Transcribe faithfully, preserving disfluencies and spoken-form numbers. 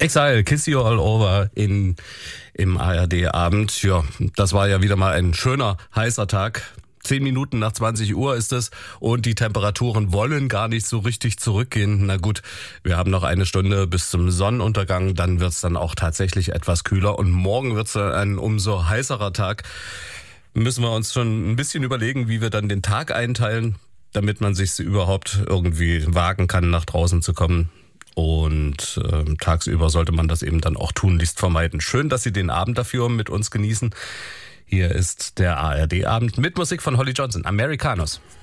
Exile, Kiss You All Over in, im A R D-Abend. Ja, das war ja wieder mal ein schöner, heißer Tag. Zehn Minuten nach zwanzig Uhr ist es und die Temperaturen wollen gar nicht so richtig zurückgehen. Na gut, wir haben noch eine Stunde bis zum Sonnenuntergang, dann wird's dann auch tatsächlich etwas kühler und morgen wird's dann ein umso heißerer Tag. Müssen wir uns schon ein bisschen überlegen, wie wir dann den Tag einteilen, damit man sich überhaupt irgendwie wagen kann, nach draußen zu kommen. Und äh, tagsüber sollte man das eben dann auch tunlichst vermeiden. Schön, dass Sie den Abend dafür mit uns genießen. Hier ist der A R D-Abend mit Musik von Holly Johnson, Americanos.